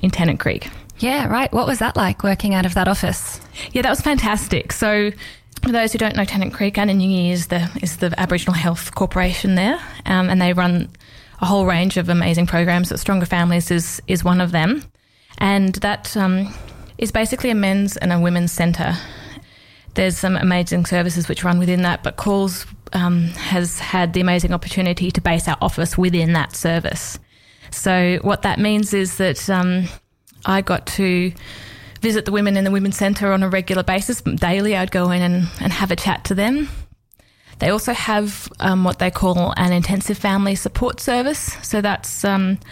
in Tennant Creek. Yeah, right. What was that like, working out of that office? Yeah, that was fantastic. So for those who don't know, Tennant Creek, Anningi is the Aboriginal Health Corporation there, and they run a whole range of amazing programs. But Stronger Families is one of them. And that is basically a men's and a women's centre. There's some amazing services which run within that, but Calls has had the amazing opportunity to base our office within that service. So what that means is that I got to visit the women in the Women's Centre on a regular basis. Daily I'd go in and have a chat to them. They also have what they call an intensive family support service. So that's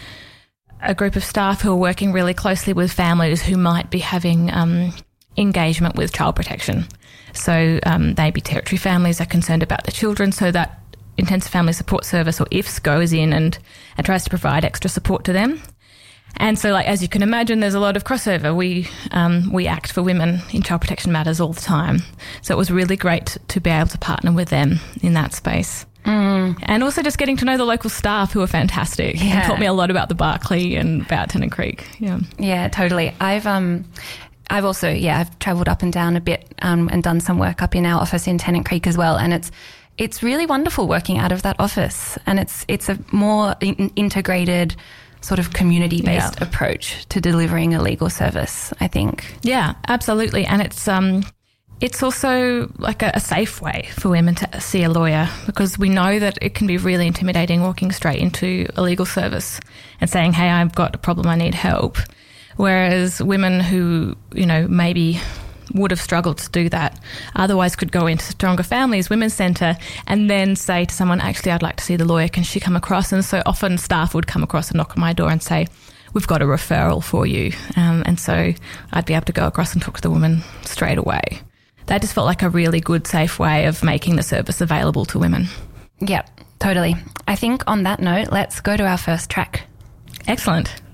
a group of staff who are working really closely with families who might be having engagement with child protection. So maybe territory families are concerned about their children, so that Intensive Family Support Service, or IFS, goes in and tries to provide extra support to them. And so, like, as you can imagine, there's a lot of crossover. We act for women in child protection matters all the time. So it was really great to be able to partner with them in that space. And also just getting to know the local staff, who are fantastic. Yeah. And taught me a lot about the Barkly and about Tennant Creek. Yeah, totally. I've also, I've travelled up and down a bit and done some work up in our office in Tennant Creek as well. And it's really wonderful working out of that office. And it's a more integrated sort of community-based approach to delivering a legal service, I think. Yeah, absolutely. And it's also like a safe way for women to see a lawyer, because we know that it can be really intimidating walking straight into a legal service and saying, hey, I've got a problem, I need help. Whereas women who, maybe would have struggled to do that otherwise could go into Stronger Families Women's Centre and then say to someone, actually, I'd like to see the lawyer, can she come across? And so often staff would come across and knock on my door and say, we've got a referral for you. And so I'd be able to go across and talk to the woman straight away. That just felt like a really good, safe way of making the service available to women. Yep, totally. I think on that note, let's go to our first track. Excellent.